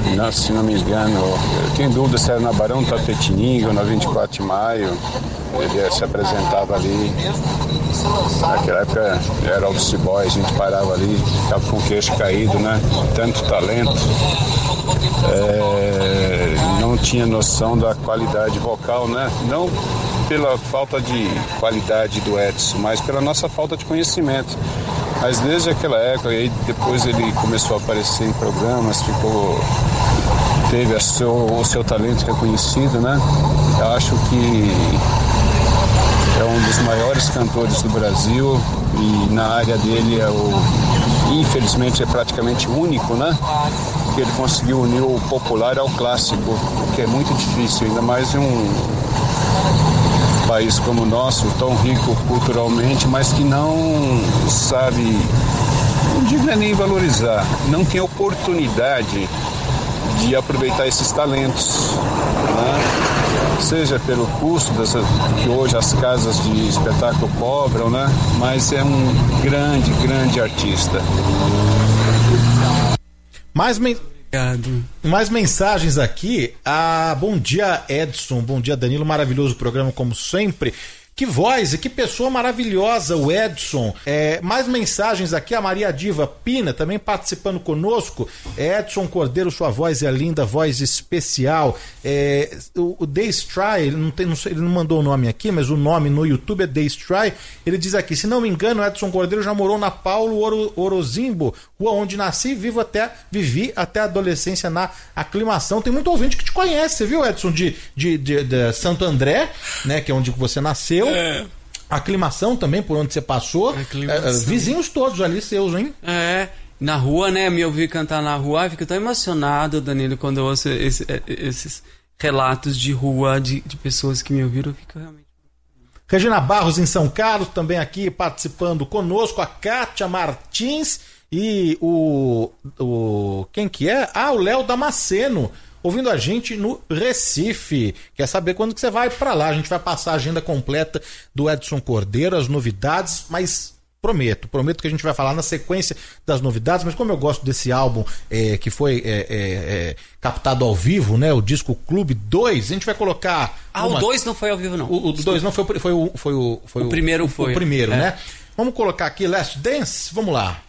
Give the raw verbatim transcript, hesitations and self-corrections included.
não, se não me engano, eu tenho dúvida se era na Barão do Tapetininga ou na vinte e quatro de maio, ele se apresentava ali. Naquela época era office boy, a gente parava ali, ficava com o queixo caído, né? Tanto talento. É, não tinha noção da qualidade vocal, né? Não pela falta de qualidade do Edson, mas pela nossa falta de conhecimento. Mas desde aquela época, aí depois ele começou a aparecer em programas, ficou, teve a seu, o seu talento reconhecido, né? Eu acho que é um dos maiores cantores do Brasil e na área dele é o, infelizmente é praticamente único, né? Que ele conseguiu unir o popular ao clássico, o que é muito difícil, ainda mais em um país como o nosso, tão rico culturalmente, mas que não sabe, não digo nem valorizar, não tem oportunidade de aproveitar esses talentos, né? Seja pelo custo das, que hoje as casas de espetáculo cobram, né? Mas é um grande, grande artista. Mais, men... Mais mensagens aqui. Ah, bom dia, Edson. Bom dia, Danilo. Maravilhoso programa, como sempre. Que voz e que pessoa maravilhosa, o Edson. É, mais mensagens aqui, a Maria Diva Pina também participando conosco. Edson Cordeiro, sua voz é linda, voz especial. É, o, o Daystry, ele não, tem, não, ele não mandou o nome aqui, mas o nome no YouTube é Daystry. Ele diz aqui, se não me engano, Edson Cordeiro já morou na Paulo Oro, Orozimbo, rua onde nasci e vivo até, vivi até a adolescência na Aclimação. Tem muito ouvinte que te conhece, viu, Edson, de, de, de, de Santo André, né, que é onde você nasceu. É. Aclimação também, por onde você passou. É, vizinhos todos ali seus, hein? É, na rua, né? Me ouvir cantar na rua. Eu fico tão emocionado, Danilo, quando eu ouço esse, esses relatos de rua, de, de pessoas que me ouviram. Eu fico realmente... Regina Barros em São Carlos, também aqui participando conosco. A Kátia Martins e o, o... Quem que é? Ah, o Léo Damasceno, ouvindo a gente no Recife. Quer saber quando que você vai para lá? A gente vai passar a agenda completa do Edson Cordeiro, as novidades, mas prometo, prometo que a gente vai falar na sequência das novidades, mas como eu gosto desse álbum é, que foi é, é, é, captado ao vivo, né, o Disco Clube dois, a gente vai colocar... Ah, uma... o dois não foi ao vivo, não. O dois não, foi, foi, o, foi, o, foi o... O primeiro o, foi. O primeiro, é. né? Vamos colocar aqui Last Dance, vamos lá.